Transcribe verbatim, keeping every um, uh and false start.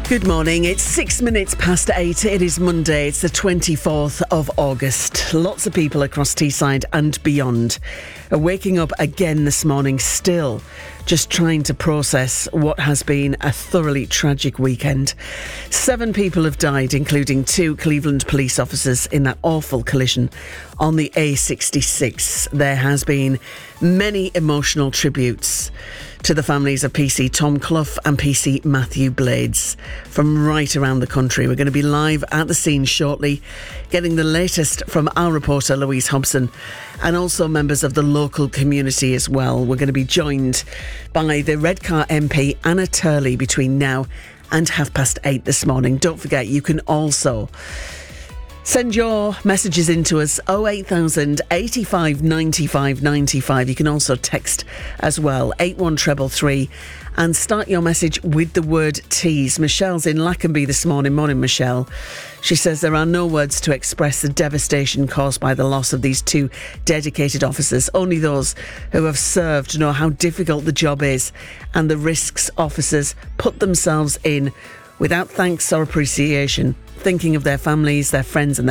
Good morning. It's six minutes past eight. It is Monday. It's the twenty-fourth of August. Lots of people across Teesside and beyond are waking up again this morning, still just trying to process what has been a thoroughly tragic weekend. Seven people have died, including two Cleveland police officers in that awful collision on the A sixty-six. There has been many emotional tributes to the families of P C Tom Clough and P C Matthew Blades from right around the country. We're going to be live at the scene shortly, getting the latest from our reporter Louise Hobson, and also members of the local community as well. We're going to be joined by the Redcar M P Anna Turley between now and half past eight this morning. Don't forget, you can also send your messages in to us, oh eight thousand, eighty-five, ninety-five, ninety-five. You can also text as well, eight one three three, and start your message with the word tease. Michelle's in Lackenby this morning. Morning, Michelle. She says there are no words to express the devastation caused by the loss of these two dedicated officers. Only those who have served know how difficult the job is and the risks officers put themselves in without thanks or appreciation, thinking of their families, their friends and their